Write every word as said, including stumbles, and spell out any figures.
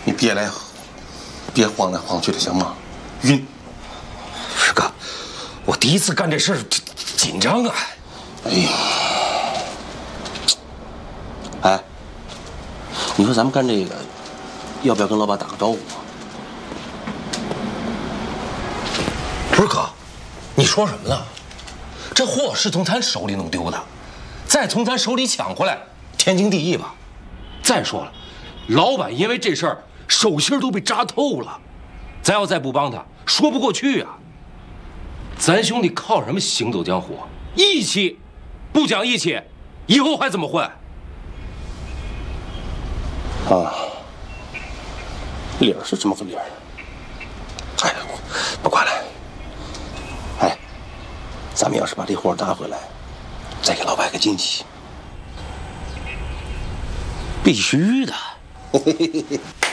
你别来，别晃来晃去的，行吗？晕。 师哥，我第一次干这事，紧张啊。 哎呀，哎，你说咱们干这个，要不要跟老板打个招呼啊？ 不是哥，你说什么呢？这货是从咱手里弄丢的，再从咱手里抢回来，天经地义吧？再说了，老板因为这事儿手心都被扎透了，咱要再不帮他，说不过去啊。咱兄弟靠什么行走江湖？义气，不讲义气，以后还怎么混？ 啊，理儿是这么个理儿。哎，不管了。哎，咱们要是把这货拿回来，再给老板个惊喜， 必须的。 嘿嘿嘿嘿。